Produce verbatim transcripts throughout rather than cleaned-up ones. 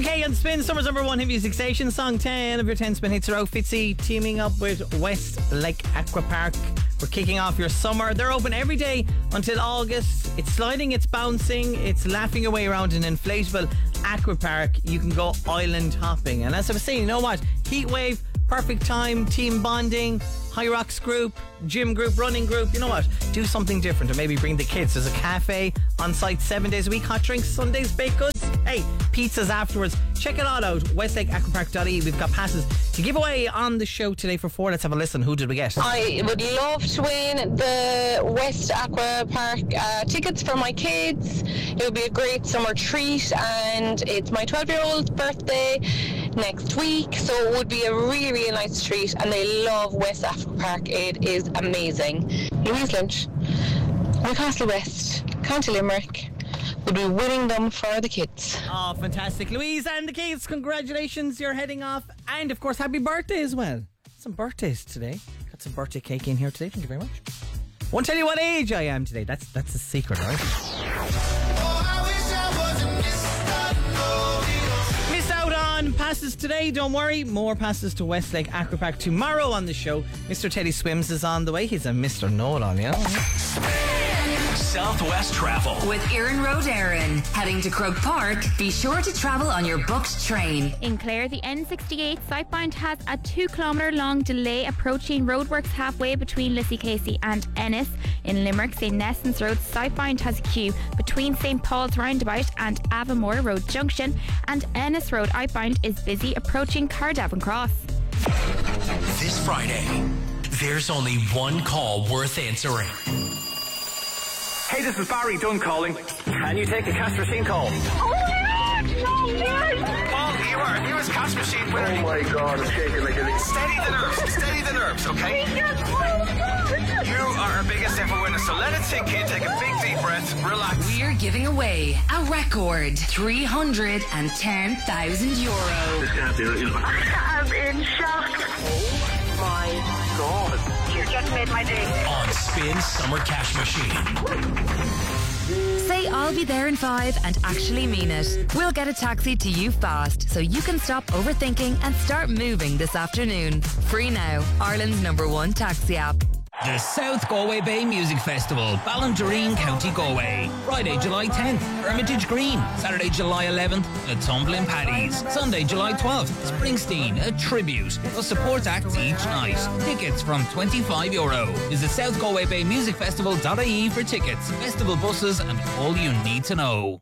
K on Spin, summer's number one hit music station. Song ten of your ten Spin hits are out. Fitzy teaming up with Westlake Aqua Park. We're kicking off your summer. They're open every day until August. It's sliding, it's bouncing, it's laughing your way around an inflatable aqua park. You can go island hopping. And as I was saying, you know what? Heat wave, perfect time, team bonding, High Rocks group, gym group, running group. You know what? Do something different or maybe bring the kids. There's a cafe on site seven days a week, hot drinks, Sundays, baked goods. Hey, pizzas afterwards. Check it all out. Westlake Aqua Park dot I E. We've got passes to give away on the show today for four. Let's have a listen. Who did we get? I would love to win the West Aqua Park uh, tickets for my kids. It would be a great summer treat, and it's my twelve-year-old's birthday next week, so it would be a really, really nice treat, and they love West Aqua Park. It is amazing. Louise Lynch, Newcastle West, County Limerick, will be winning them for the kids. Oh, fantastic. Louise and the kids, congratulations, you're heading off. And of course, happy birthday as well. Some birthdays today. Got some birthday cake in here today. Thank you very much. Won't tell you what age I am today. That's that's a secret, right? Miss out on passes today, don't worry. More passes to Westlake Aqua Park tomorrow on the show. Mister Teddy Swims is on the way. He's a Mister Know-it-all, you know? Southwest Travel with Erin Road Erin. Heading to Croke Park, be sure to travel on your booked train. In Clare, the N sixty-eight southbound has a two kilometre long delay approaching roadworks halfway between Lissy Casey and Ennis. In Limerick, Saint Nessans Road southbound has a queue between Saint Paul's Roundabout and Avamore Road Junction, and Ennis Road outbound is busy approaching Cardavon Cross. This Friday, there's only one call worth answering. Hey, this is Barry Dunn calling. Can you take a cash machine call? Oh my God, no, yes. Paul, you are newest cash machine winner. Oh my God, I'm shaking like a... Steady the nerves, steady the nerves, okay? You are our biggest ever winner, so let it sink in, take a big deep breath, relax. We're giving away a record three hundred ten thousand euro. This can't be real. I'm in shock. Oh my God. You just made my day. On Spin Summer Cash Machine. Say I'll be there in five and actually mean it. We'll get a taxi to you fast so you can stop overthinking and start moving this afternoon. Free now. Ireland's number one taxi app. The South Galway Bay Music Festival, Ballindereen, County Galway. Friday, July tenth, Hermitage Green. Saturday, July eleventh, the Tumblin' Paddies. Sunday, July twelfth, Springsteen, a tribute. Plus support acts each night. Tickets from twenty-five euro. Visit south galway bay music festival dot I E for tickets, festival buses, and all you need to know.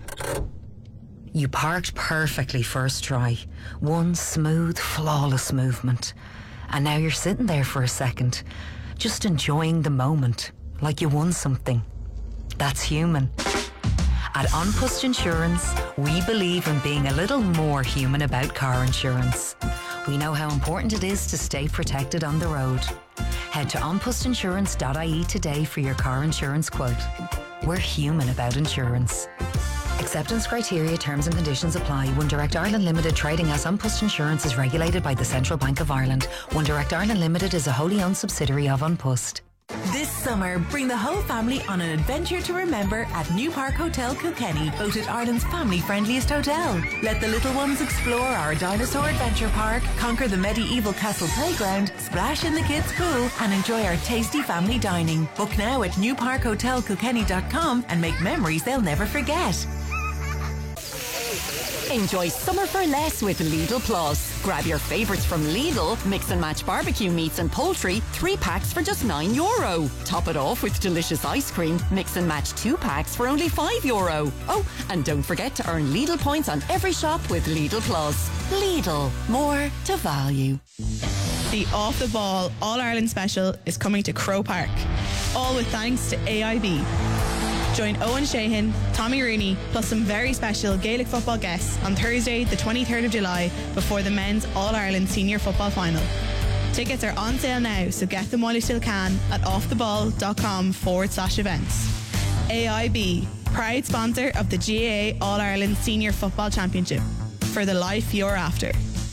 You parked perfectly first try. One smooth, flawless movement. And now you're sitting there for a second, just enjoying the moment, like you won something. That's human. At An Post Insurance, we believe in being a little more human about car insurance. We know how important it is to stay protected on the road. Head to an post insurance dot I E today for your car insurance quote. We're human about insurance. Acceptance criteria, terms and conditions apply. One Direct Ireland Limited, trading as An Post Insurance, is regulated by the Central Bank of Ireland. One Direct Ireland Limited is a wholly owned subsidiary of An Post. This summer, bring the whole family on an adventure to remember at New Park Hotel Kilkenny, voted Ireland's family-friendliest hotel. Let the little ones explore our dinosaur adventure park, conquer the medieval castle playground, splash in the kids' pool, and enjoy our tasty family dining. Book now at new park hotel kilkenny dot com and make memories they'll never forget. Enjoy summer for less with Lidl Plus. Grab your favourites from Lidl, mix and match barbecue meats and poultry, three packs for just nine euro. Top it off with delicious ice cream, mix and match two packs for only five euro. Oh, and don't forget to earn Lidl points on every shop with Lidl Plus. Lidl, more to value. The Off the Ball All-Ireland Special is coming to Croke Park, all with thanks to A I B. Join Owen Sheehan, Tommy Rooney, plus some very special Gaelic football guests on Thursday, the twenty-third of July, before the men's All-Ireland Senior Football Final. Tickets are on sale now, so get them while you still can at offtheball.com forward slash events. A I B, proud sponsor of the G A A All-Ireland Senior Football Championship. For the life you're after.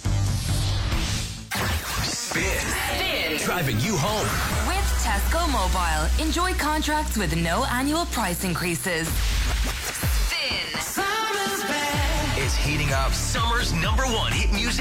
Spin. Spin. Driving you home. With Tesco Mobile. Enjoy contracts with no annual price increases. Spin. Summer's back. It's heating up. Summer's number one hit music